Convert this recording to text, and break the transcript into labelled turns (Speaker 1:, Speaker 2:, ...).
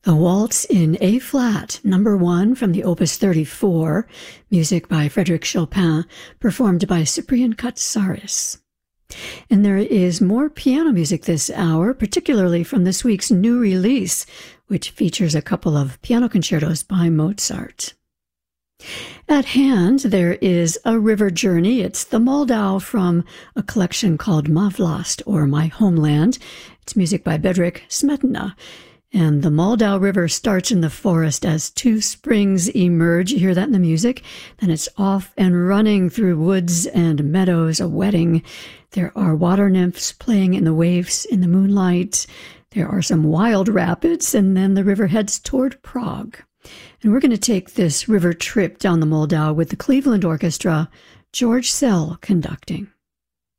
Speaker 1: The Waltz in A-flat, number 1 from the Opus 34, music by Frédéric Chopin, performed by Cyprian Katsaris. And there is more piano music this hour, particularly from this week's new release, which features a couple of piano concertos by Mozart. At hand, there is a river journey. It's the Moldau from a collection called Mavlast, or My Homeland. It's music by Bedřich Smetana. And the Moldau River starts in the forest as two springs emerge. You hear that in the music? Then it's off and running through woods and meadows, a wedding. There are water nymphs playing in the waves in the moonlight. There are some wild rapids, and then the river heads toward Prague. And we're going to take this river trip down the Moldau with the Cleveland Orchestra, George Szell conducting.